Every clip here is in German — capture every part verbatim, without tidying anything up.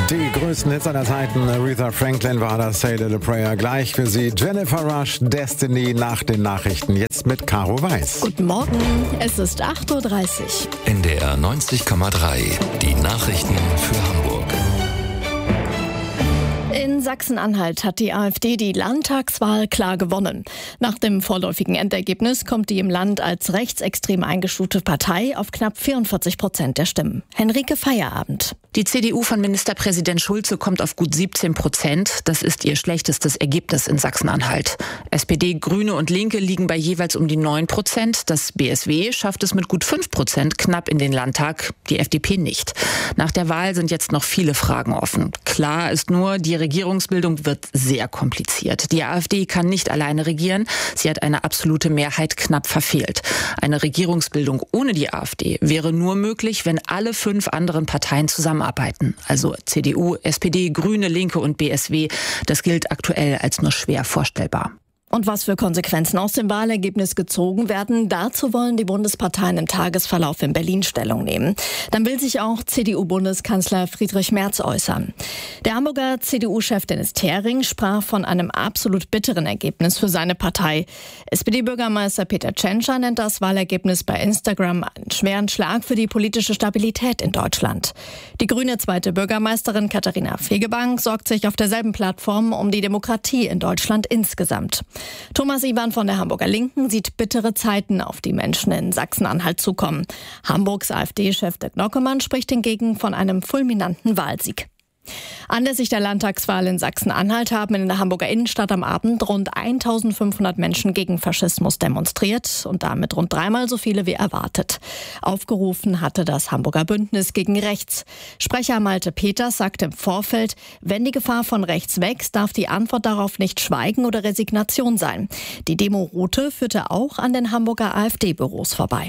Die größten Hits aller Zeiten. Aretha Franklin war das, Say a Little Prayer. Gleich für Sie Jennifer Rush, Destiny nach den Nachrichten. Jetzt mit Caro Weiß. Guten Morgen, es ist acht Uhr dreißig. N D R neunzig Komma drei. Die Nachrichten für Hamburg. In Sachsen-Anhalt hat die AfD die Landtagswahl klar gewonnen. Nach dem vorläufigen Endergebnis kommt die im Land als rechtsextrem eingestufte Partei auf knapp vierundvierzig Prozent der Stimmen. Henrike Feierabend. Die C D U von Ministerpräsident Schulze kommt auf gut siebzehn Prozent. Das ist ihr schlechtestes Ergebnis in Sachsen-Anhalt. S P D, Grüne und Linke liegen bei jeweils um die neun Prozent. Das B S W schafft es mit gut fünf Prozent knapp in den Landtag, die F D P nicht. Nach der Wahl sind jetzt noch viele Fragen offen. Klar ist nur, die Regierungsbildung wird sehr kompliziert. Die AfD kann nicht alleine regieren. Sie hat eine absolute Mehrheit knapp verfehlt. Eine Regierungsbildung ohne die AfD wäre nur möglich, wenn alle fünf anderen Parteien zusammenarbeiten. Also C D U, S P D, Grüne, Linke und B S W. Das gilt aktuell als nur schwer vorstellbar. Und was für Konsequenzen aus dem Wahlergebnis gezogen werden, dazu wollen die Bundesparteien im Tagesverlauf in Berlin Stellung nehmen. Dann will sich auch C D U-Bundeskanzler Friedrich Merz äußern. Der Hamburger C D U-Chef Dennis Thering sprach von einem absolut bitteren Ergebnis für seine Partei. S P D-Bürgermeister Peter Tschentscher nennt das Wahlergebnis bei Instagram einen schweren Schlag für die politische Stabilität in Deutschland. Die grüne zweite Bürgermeisterin Katharina Fegebank sorgt sich auf derselben Plattform um die Demokratie in Deutschland insgesamt. Thomas Iwan von der Hamburger Linken sieht bittere Zeiten auf die Menschen in Sachsen-Anhalt zukommen. Hamburgs AfD-Chef Dirk Nockemann spricht hingegen von einem fulminanten Wahlsieg. Anlässlich der Landtagswahl in Sachsen-Anhalt haben in der Hamburger Innenstadt am Abend rund eintausendfünfhundert Menschen gegen Faschismus demonstriert und damit rund dreimal so viele wie erwartet. Aufgerufen hatte das Hamburger Bündnis gegen Rechts. Sprecher Malte Peters sagte im Vorfeld, wenn die Gefahr von rechts wächst, darf die Antwort darauf nicht Schweigen oder Resignation sein. Die Demo-Route führte auch an den Hamburger AfD-Büros vorbei.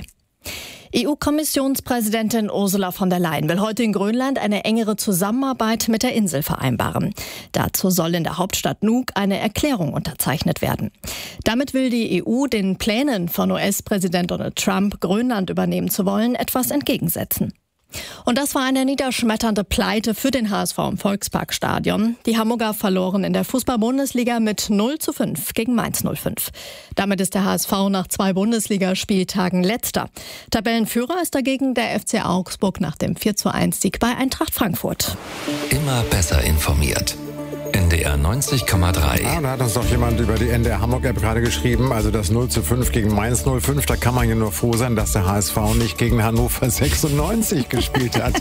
E U-Kommissionspräsidentin Ursula von der Leyen will heute in Grönland eine engere Zusammenarbeit mit der Insel vereinbaren. Dazu soll in der Hauptstadt Nuuk eine Erklärung unterzeichnet werden. Damit will die E U den Plänen von U S-Präsident Donald Trump, Grönland übernehmen zu wollen, etwas entgegensetzen. Und das war eine niederschmetternde Pleite für den H S V im Volksparkstadion. Die Hamburger verloren in der Fußball-Bundesliga mit null zu fünf gegen Mainz null fünf. Damit ist der H S V nach zwei Bundesligaspieltagen letzter. Tabellenführer ist dagegen der F C Augsburg nach dem vier zu eins Sieg bei Eintracht Frankfurt. Immer besser informiert. N D R neunzig Komma drei. Ah, da hat uns doch jemand über die N D R Hamburg-App gerade geschrieben, also das null zu fünf gegen Mainz null fünf, da kann man ja nur froh sein, dass der H S V nicht gegen Hannover sechsundneunzig gespielt hat.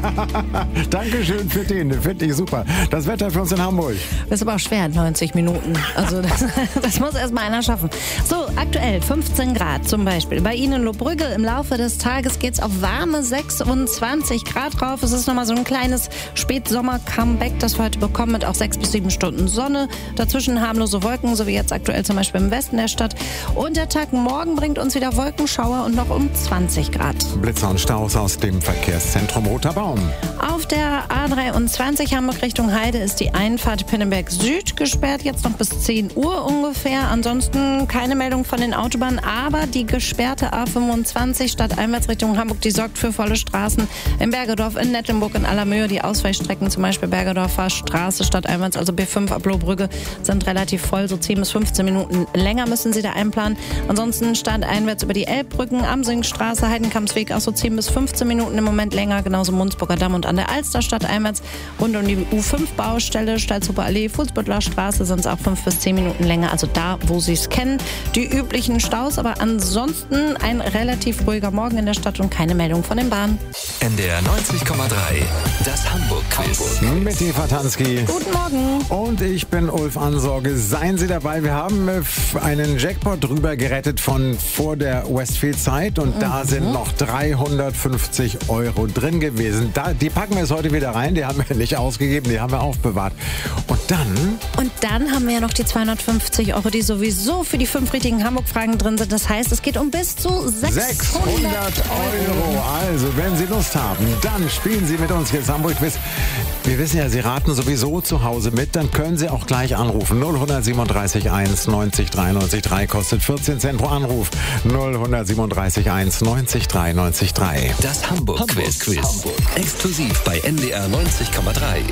Dankeschön für den, finde ich super. Das Wetter für uns in Hamburg. Das ist aber auch schwer, neunzig Minuten. Also das, das muss erst mal einer schaffen. So, aktuell fünfzehn Grad zum Beispiel. Bei Ihnen in Lohbrügge im Laufe des Tages geht es auf warme sechsundzwanzig Grad rauf. Es ist nochmal so ein kleines Spätsommer-Comeback, das wir heute bekommen mit auch sechs bis sieben Stunden Sonne. Dazwischen harmlose Wolken, so wie jetzt aktuell zum Beispiel im Westen der Stadt. Und der Tag morgen bringt uns wieder Wolkenschauer und noch um zwanzig Grad. Blitzer und Staus aus dem Verkehrszentrum Roter Baum. Auf der A dreiundzwanzig Hamburg Richtung Heide ist die Einfahrt Pinnenberg Süd gesperrt, jetzt noch bis zehn Uhr ungefähr. Ansonsten keine Meldung von den Autobahnen, aber die gesperrte A fünfundzwanzig stadteinwärts Richtung Hamburg, die sorgt für volle Straßen. In Bergedorf, in Nettelnburg, in Allermöhe die Ausweichstrecken, zum Beispiel Bergedorfer Straße stadteinwärts, also B fünf ab Lohbrügge, sind relativ voll, so zehn bis fünfzehn Minuten länger müssen Sie da einplanen. Ansonsten stadteinwärts über die Elbbrücken, Amsingstraße, Heidenkampsweg auch so zehn bis fünfzehn Minuten im Moment länger, genauso Munzburger Damm und an der Alster stadteinwärts. Rund um die U fünf Baustelle, Stalzhuber Allee, Fußbüttler Straße sind es auch fünf bis zehn Minuten länger, also da, wo Sie es kennen. Die üblichen Staus, aber ansonsten ein relativ ruhiger Morgen in der Stadt und keine Meldung von den Bahnen. N D R neunzig Komma drei, das Hamburg-Quiz. Mit Eva Tansky. Guten Morgen. Und ich bin Ulf Ansorge. Seien Sie dabei. Wir haben einen Jackpot drüber gerettet von vor der Westfield-Zeit und mhm. da sind noch dreihundertfünfzig Euro drin gewesen. Da, die packen wir jetzt heute wieder rein. Die haben wir nicht ausgegeben, die haben wir aufbewahrt. Und dann... Und dann haben wir ja noch die zweihundertfünfzig Euro, die sowieso für die fünf richtigen Hamburg-Fragen drin sind. Das heißt, es geht um bis zu sechshundert Euro. Also, wenn Sie Lust haben, dann spielen Sie mit uns jetzt Hamburg-Quiz. Wir wissen ja, Sie raten sowieso zu Hause mit, dann können Sie auch gleich anrufen. null siebenunddreißig eins neunzig dreiundneunzig drei kostet vierzehn Cent pro Anruf. null siebenunddreißig eins neunzig dreiundneunzig drei. Das Hamburg-Quiz. Hamburg. Exklusiv bei N D R neunzig Komma drei.